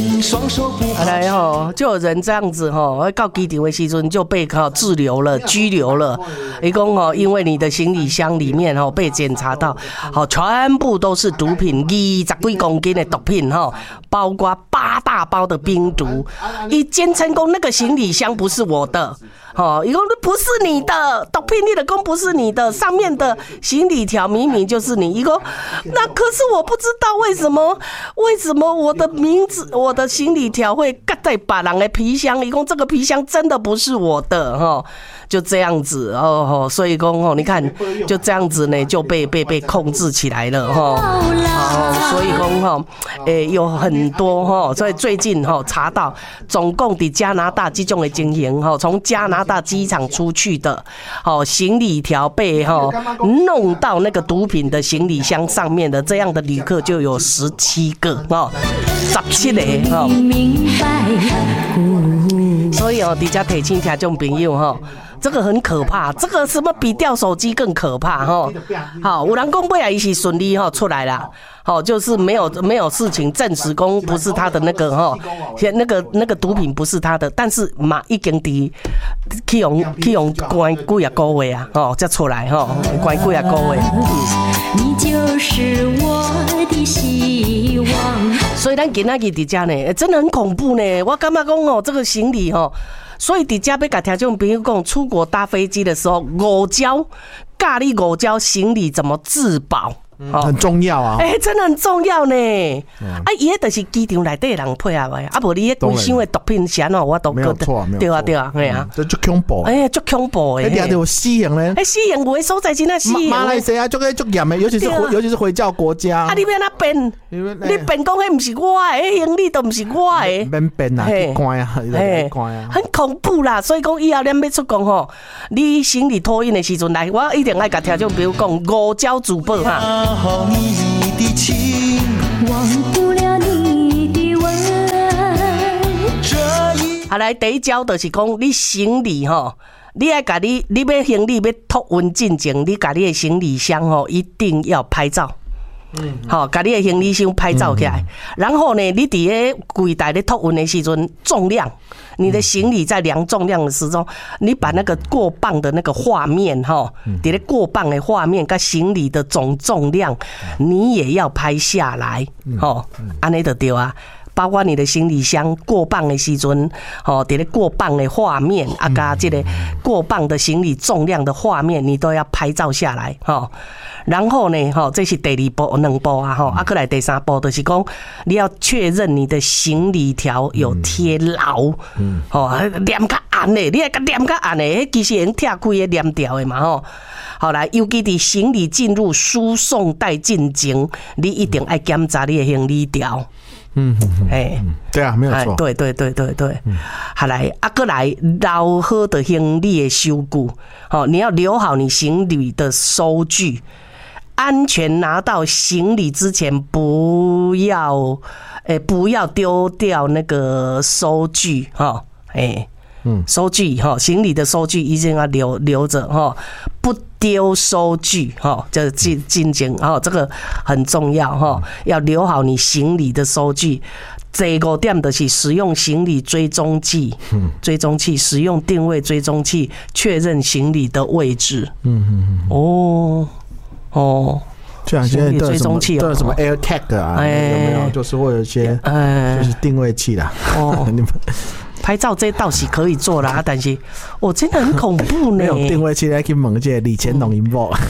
后来就有人这样子到机场的时阵就被滞留了、拘留了。一共因为你的行李箱里面被检查到，全部都是毒品，20几公斤的毒品包括8大包的冰毒。伊坚称讲那个行李箱不是我的。伊讲不是你的毒品，你的讲不是你的，上面的行李条明明就是你。伊讲那可是我不知道为什么我的名字、我的行李条会夹在别人的皮箱。伊讲这个皮箱真的不是我的就这样子所以讲你看就这样子呢就被控制起来了所以讲有很多所以最近查到总共在加拿大这种的情形从加拿大机场出去的行李条被弄到那个毒品的行李箱上面的这样的旅客就有17个17个所以在这提醒听众朋友这个很可怕，这个什么比掉手机更可怕好，有人讲尾仔伊是顺利出来啦，就是没有事情证实讲不是他的那个那个毒品不是他的，但是嘛已经去用关几啊个月啊才出来关几啊个月。你就是我的希望。所以咱今仔日伫遮呢，真的很恐怖呢。我感觉讲这个行李所以伫遮要甲听众朋友讲，出国搭飞机的时候，教你5招行李怎么自保。 很重要啊！ 真的很重要呢。伊迄就是机场内底人配合的，无你迄规箱的毒品是安怎我都没有错， 对啊， 这足恐怖， 足恐怖的。 那有死刑呢？ 死刑有的所在真的死刑。 马来西亚足严的，尤其是回教国家。 你要哪变？你变讲迄不是我的，迄行李都不是我的。 免变啊，去关啊， 很恐怖啦。所以讲以后咱要出国你行李托运的时阵来，我一定爱甲听众朋友讲5招自保好你的情，忘不了你的吻。 好来，第一招就是讲你行李你要甲你要行李要托运进前，你甲你的行李箱一定要拍照。把你的行李箱拍照起来，然后呢，你伫咧柜台咧托运的时阵，重量，你的行李在量重量的时候，你把那个过磅的那个画面伫咧过磅的画面跟行李的总重量，你也要拍下来，安尼就对啊。包括你的行李箱过磅的时阵，伫咧过磅的画面加这个过磅的行李重量的画面，你都要拍照下来，然后呢，这是第2步、2步啊，再来第3步就是讲，你要确认你的行李条有贴牢，黏较硬的，你要黏较硬的，其实已经拆开的黏掉的嘛，好来，尤其伫行李进入输送带进前，你一定要检查你的行李条。 对啊，没有错。 对。好来，再来留好的行李的收据，你要留好你行李的收据。安全拿到行李之前，不要丢掉那个收据收据行李的收据一定要留着不丢收据这进前这个很重要要留好你行李的收据。第5点就是使用行李追踪器，使用定位追踪器确认行李的位置。 像现在都有什么 AirTag 啊，有没有？就是会有一些就是定位器啦。 拍照这倒是可以做啦，但是真的很恐怖呢。 没有定位器来去问这李乾隆银幕。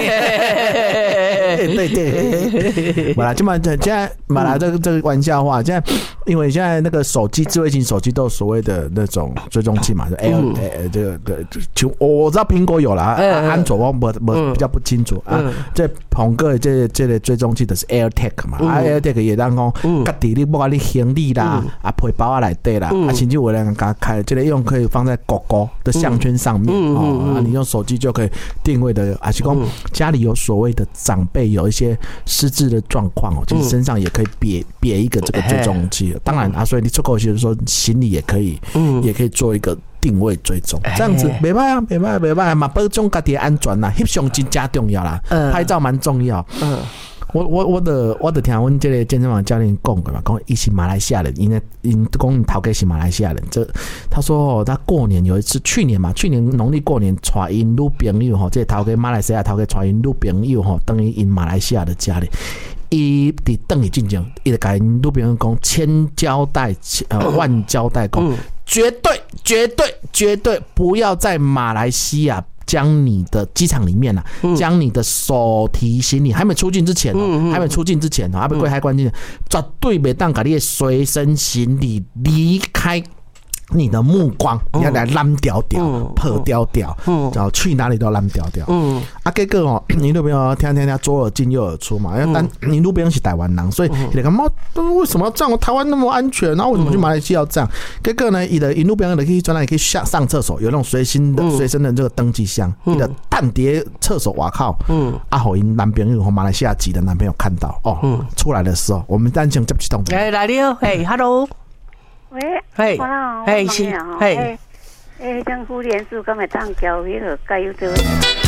对，马来这么现在马来这个玩笑话，现在因为现在那个手机智慧型手机都有所谓的那种追踪器嘛，这个我知道苹果有啦，安卓我比较不清楚啊。这苹果这个追踪器就是 AirTag 嘛，AirTag 也当讲，家己你不管你行李啦、背包啊内底啦，甚至有人给开这个用可以放在狗狗的项圈上面你用手机就可以定位的，还是讲家里有所谓的长辈有一些失智的状况其实身上也可以别一个这个追踪器。当然所以你出国就是说行李也可以做一个定位追踪，这样子没办法嘛，保障家己的安全啦，翕相真正重要啦，拍照蛮重要。 我的听阮这个健身房教练讲过嘛，讲伊是马来西亚人，因讲头家是马来西亚人。他说他过年有一次，去年农历过年带因女朋友这头家马来西亚头家带因女朋友等于因马来西亚的家里。伊伫等伊进前，伊就甲因女朋友讲千交代万交代讲，绝对不要在马来西亚将你的机场里面将你的手提行李还没出境之前还没过海关之前，绝对袂当甲你的随身行李离开你的目光，你要来烂掉掉、破掉掉，然后去哪里都烂掉掉。结果你女朋友听左耳进右耳出嘛，但你女朋友是台湾人，所以你看为什么要这样？台湾那么安全，然后为什么去马来西亚要这样？结果呢，你女朋友可以转来可以上厕所，有那种随身的这个登记箱，你的蛋碟厕所瓦靠，好因男朋友和马来西亚籍的男朋友看到出来的时候，我们单枪接起动作。 来了，hello。 喂， 嘿，嘿是，嘿， 张妇联署敢会当交迄个加油队？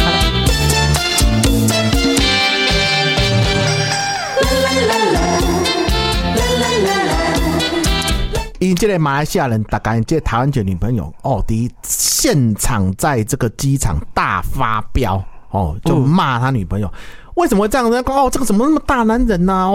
因这个马来西亚人，大概这台湾这女朋友第现场在这个机场大发飙就骂他女朋友。为什么会这样子？这个怎么那么大男人呐？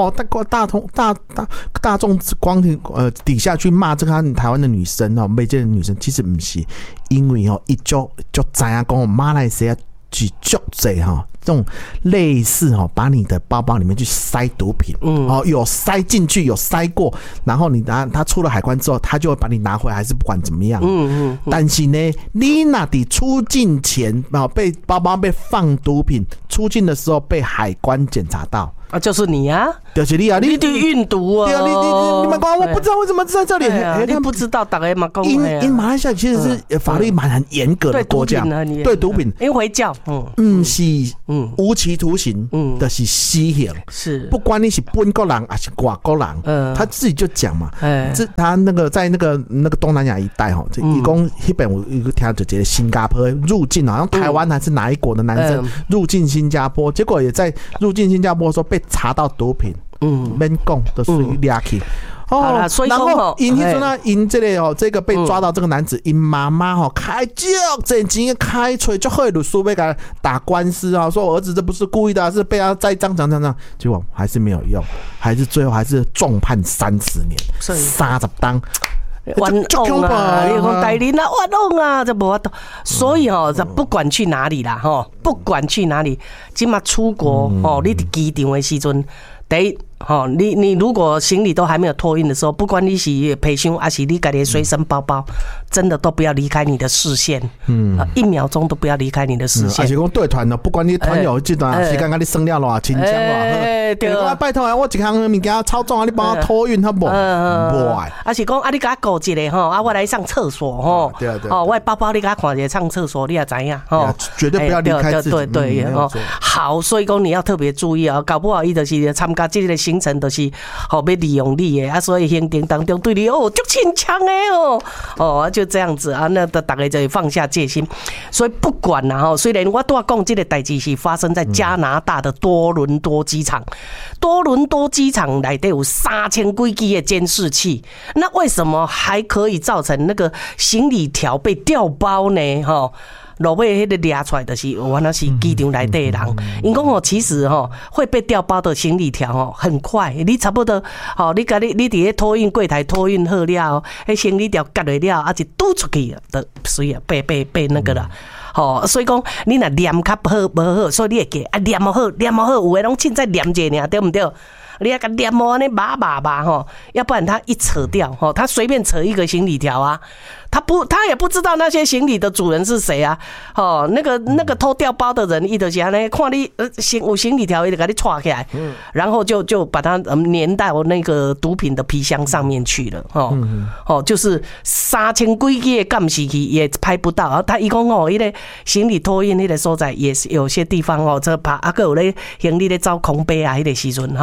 大众光庭底下去骂这个台湾的女生没这个女生，其实不是，因为一就知影讲马来西亚去足济这种类似把你的包包里面去塞毒品，有塞进去，有塞过，然后他出了海关之后，他就会把你拿回来，还是不管怎么样。但是呢，你那的出境前被包包被放毒品，出境的时候被海关检查到。 就是你啊， 就是你啊，你运毒啊！ 对啊，你们讲，我不知道为什么在这里。 你不知道，大家嘛讲。 因马来西亚其实是法律蛮很严格的国家，对毒品， 因为回教， 是无期徒刑的是死刑， 是不管你是本国人还是外国人，他自己就讲嘛，他那个在那个东南亚一带一共那边我一个听就觉得新加坡入境，好像台湾还是哪一国的男生入境新加坡，结果也在入境新加坡的时候被查到毒品，免讲都属于抓去。 好啦，所以然后因这个被抓到这个男子，因妈妈开足真钱开吹就好律师要给他打官司说我儿子这不是故意的，是被他栽赃，结果还是没有用，最后还是重判30年，30当。 冤枉啊！你讲台人啊，冤枉啊，这无法度。所以不管去哪里啦，不管去哪里，今嘛出国你伫机场的时阵，第一你如果行李都还没有托运的时候，不管你是皮箱还是你家己的随身包包，真的都不要离开你的视线，1秒钟都不要离开你的视线。 而且讲对团不管你团友这段时间，你省了偌轻松偌好，对，拜托我一项物件超重你帮我托运好不？ 而是讲你给我顾一下我来上厕所对， 我的包包你给我看一下上厕所，你也知影绝对不要离开自己。 对好，所以讲你要特别注意搞不好伊就是参加这个行程，就是要利用你的所以行程当中对你足亲强的就这样子那大家就放下戒心。所以不管虽然我都讲这个代志是发生在加拿大的多伦多机场，多伦多机场内底有3000几支的监视器，那为什么还可以造成那个行李条被调包呢？落尾迄个抓出来的是，原来是机场内底的人。因讲其实会被调包的行李条很快，你差不多你伫咧托运柜台托运好了，迄行李条夹落了，一拄出去就随啊被那个啦。所以讲你若念较无好，所以你会记念好，有诶拢凊彩念者尔，对不对？你要给念安尼麻要不然他一扯掉他随便扯一个行李条啊，他也不知道那些行李的主人是谁啊。那个偷调包的人，伊就是安尼看你有行李条，伊就给你串起来，然后就把它粘到那个毒品的皮箱上面去了。就是3000几支的监视器也拍不到。他一讲迄个行李托运迄个所在，也是有些地方这怕还有咧行李咧走空杯啊，迄个时阵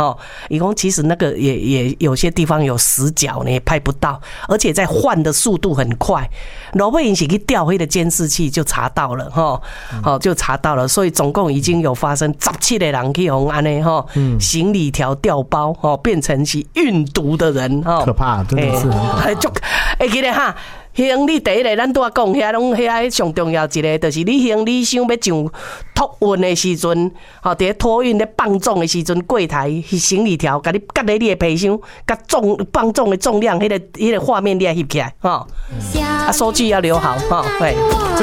伊讲其实那个也有些地方有死角呢，拍不到，而且在换的速度很快。罗贝因是去调迄个监视器就查到了哈，好就查到了，所以总共已经有发生17个人去红安呢哈，行李条调包哈，变成是运毒的人哈， 可怕，真的是很可怕。 记得哈。行李第一个，咱拄仔讲遐拢遐上重要一个，就是你行李想要上托运的时阵，吼，伫咧托运咧放总的时阵，柜台行李条，甲你夹咧你的皮箱，甲放总的重量，迄个画面你也翕起来，吼，啊，收据要留好，吼，对。